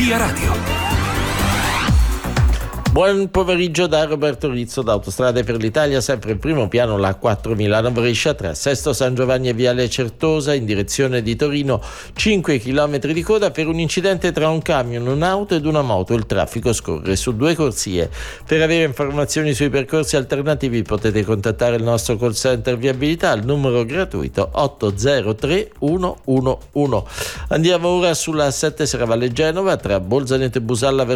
Via Radio. Buon pomeriggio da Roberto Rizzo da Autostrade per l'Italia, sempre in primo piano la A4 Milano-Brescia tra Sesto San Giovanni e Viale Certosa in direzione di Torino, 5 km di coda per un incidente tra un camion, un'auto ed una moto. Il traffico scorre su 2 corsie. Per avere informazioni sui percorsi alternativi potete contattare il nostro call center viabilità al numero gratuito 803 111. Andiamo ora sulla 7 Serravalle Genova tra Bolzaneto e Busalla